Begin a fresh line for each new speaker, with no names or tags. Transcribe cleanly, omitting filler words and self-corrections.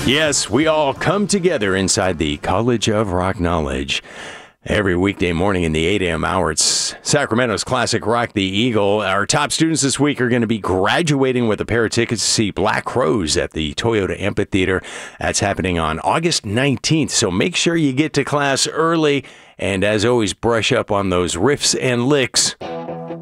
Yes, we all come together inside the College of Rock Knowledge. Every weekday morning in the 8 a.m. hour, it's Sacramento's Classic Rock the Eagle. Our top students this week are going to be graduating with a pair of tickets to see Black Crowes at the Toyota Amphitheater. That's happening on August 19th, so make sure you get to class early. And as always, brush up on those riffs and licks.